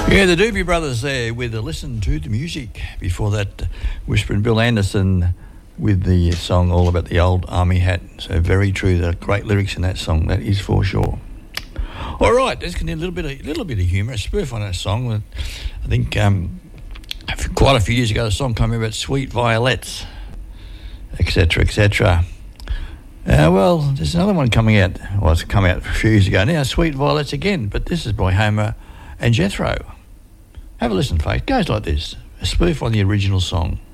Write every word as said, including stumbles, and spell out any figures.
Yeah, the Doobie Brothers there with a Listen to the Music. Before that, Whispering Bill Anderson with the song All About the Old Army Hat. So very true. There are great lyrics in that song, that is for sure. All right, let's get a little bit of, little bit of humour, a spoof on that song. I think um, quite a few years ago, the song came about Sweet Violets, et cetera, et cetera. Uh, well, there's another one coming out. Well, it's come out a few years ago now, Sweet Violets again, but this is by Homer and Jethro. Have a listen, folks. It goes like this, a spoof on the original song.